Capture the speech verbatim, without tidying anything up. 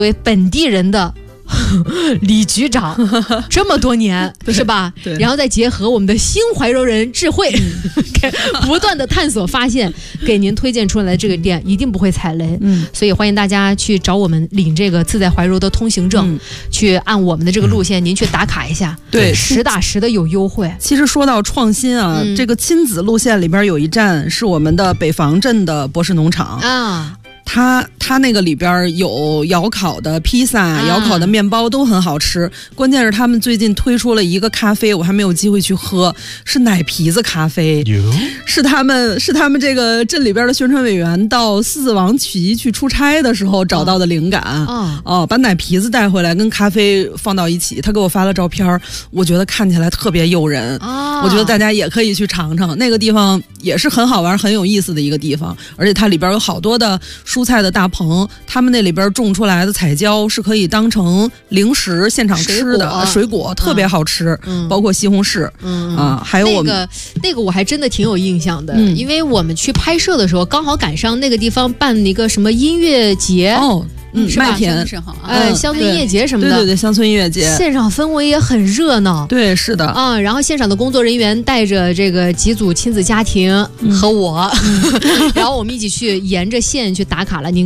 为本地人的李局长这么多年是吧？然后再结合我们的新怀柔人智慧，不断的探索发现，给您推荐出来的这个店一定不会踩雷。嗯，所以欢迎大家去找我们领这个自在怀柔的通行证，嗯、去按我们的这个路线，嗯、您去打卡一下， 对， 实打实的有优惠。 其实说到创新啊，嗯、这个亲子路线里边有一站是我们的北房镇的博士农场啊。它它那个里边有窑烤的披萨、啊、窑烤的面包都很好吃，关键是他们最近推出了一个咖啡，我还没有机会去喝，是奶皮子咖啡，是他们是他们这个镇里边的宣传委员到狮子王曲艺去出差的时候找到的灵感哦、哦，把奶皮子带回来跟咖啡放到一起，他给我发了照片，我觉得看起来特别诱人、哦、我觉得大家也可以去尝尝，那个地方也是很好玩很有意思的一个地方，而且它里边有好多的蔬菜的大棚，他们那里边种出来的彩椒是可以当成零食现场吃的，水 果, 水果特别好吃、嗯、包括西红柿、嗯、啊，还有我们、 那个那个我还真的挺有印象的、嗯、因为我们去拍摄的时候刚好赶上那个地方办一个什么音乐节哦， 嗯，麦田， 呃，乡村音乐节什么的， 对对对，乡村音乐节， 现场氛围也很热闹。 对，是的， 啊、嗯，然后现场的工作人员带着这个几组亲子家庭和我，嗯、然后我们一起去沿着线去打卡了。您。